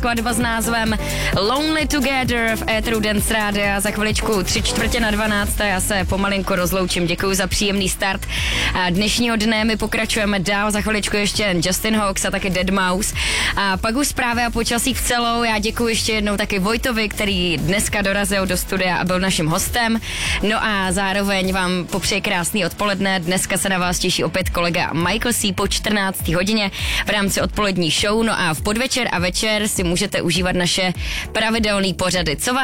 skladba s názvem Lonely Together v éteru Dance Rádia. Za chviličku 11:45. Já se pomalinko rozloučím. Děkuji za příjemný start dnešního dne. My pokračujeme dál. Za chviličku ještě Justin Hawks a taky Deadmau5. A pak už zprávy a počasí v celou. Já děkuji ještě jednou taky Vojtovi, který dneska dorazil do studia a byl naším hostem. No a zároveň vám popřeji krásný odpoledne. Dneska se na vás těší opět kolega Michael C. po 14. hodině v rámci odpolední show. No a v podvečer a večer si můžete užívat naše pravidelné pořady. Co vás